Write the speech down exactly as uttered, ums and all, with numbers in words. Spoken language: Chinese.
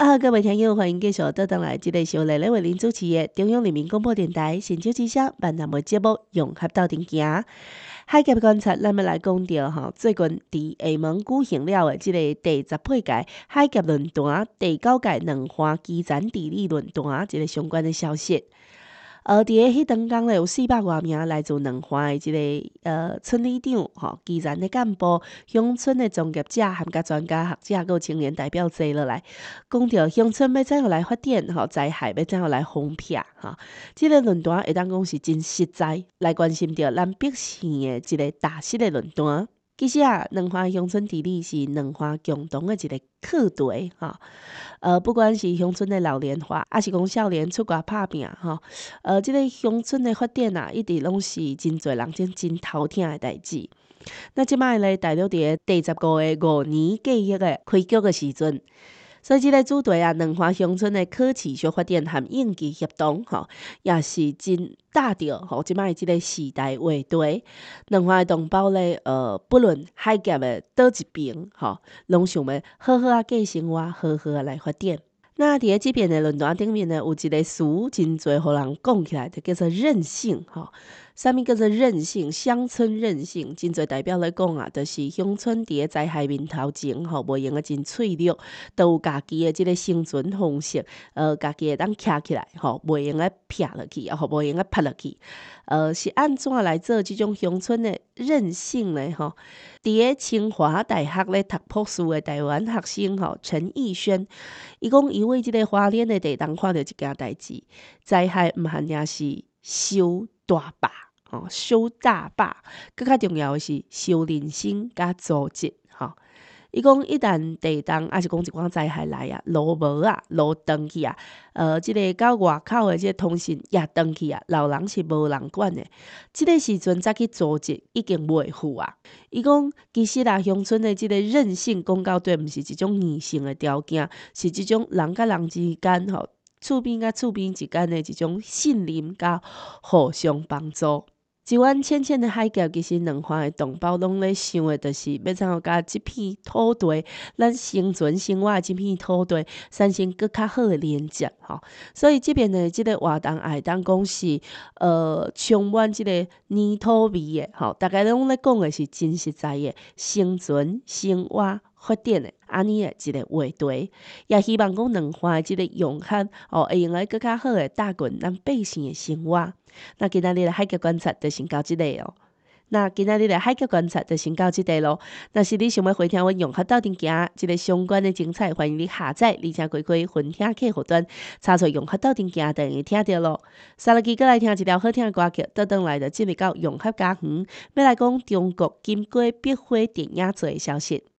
好，各位听友，欢迎继续倒转来，这个是雷雷为您主持的中央人民广播电台新竹之声万南的节目《融合到顶行》。海峡观察，咱们来讲到吼，最近伫厦门举行了的这个第十八届海峡论坛、第九届两岸基层地理论坛这个相关的消息。呃，伫个迄当天咧，有四百多名来自两岸的即、这个呃村里长、吼基层的干部、乡村的从业者，含甲专家学者，佮青年代表坐落来，讲到乡村要怎样来发展，吼灾害要怎样来防避，吼即、这个论坛会当讲是真实在，来关心着咱百姓的一个大实的论坛。其实啊，两岸乡村治理是两岸共同的一个课题，吼。呃，不管是乡村的老年化，还是讲少年出国打拼，吼，呃，即、这个乡村的发展啊，一直拢是真侪人真真头疼的代志。那即摆咧，大陆伫个第十五个五年计划的开局的时阵。所以即个主题啊，两岸乡村的可持续发展和应急协同，吼，也是真搭着吼，即摆即个时代话题。两岸的同胞咧，呃，不论海峡的倒一边，吼，拢想要好好啊过生活，好好啊来发展。那伫个即边的论坛顶面呢，有一个词真侪互人讲起来，就叫做韧性，吼。啥物叫做韧性？乡村韧性，真侪代表咧讲啊，就是乡村伫个灾害面头前，吼，袂用啊真脆弱，都有家己的即个生存方式，呃，家己会当徛起来，吼，袂用啊撇落去，啊，吼，袂用啊趴落去，呃，是安怎来做即种乡村的韧性呢？吼，伫个清华大学咧读博士的台湾学生吼陈义轩，伊讲伊为即个花莲的地动看到一件代志，灾害毋限定是收大坝。哦，收大坝，更较重要的是收人心甲组织，吼。伊讲一旦地动，还是讲一寡灾害来啊，路无啊，路断去啊，呃，即、这个到外口的即个通讯也断去啊，老人是无人管的。即、这个时阵再去组织，已经袂赴啊。伊讲其实啊，乡村的即个韧性，讲到底，毋是一种硬性的条件，是即种人甲人之间，吼，厝边甲厝边之间的一种信任甲互相帮助。一湾浅浅的海峡，其实两岸的同胞拢咧想的，就是要怎样甲即片土地，咱生存生活的即片土地，产生更较好的连接，吼。所以即边的即个活动，也会当讲是，呃，充满即个泥土味的，吼。大家拢咧讲的是真实在的生存、生活、发展的安尼的一个话题，也希望讲两岸的即个融合，哦，会用来更较好的搭建咱百姓的生活。那今仔日的海峡观察就先到即个哦。那今仔日的海峡观察就先到即个咯。若是你想要回听阮融合到顶行即个相关的精彩，欢迎你下载，而且开开分听客户端，查出融合到顶行，就会听到咯。三日期过来听一条好听的歌曲，倒转来就进入到融合家园，要来讲中国金瓜碧辉电影节的消息。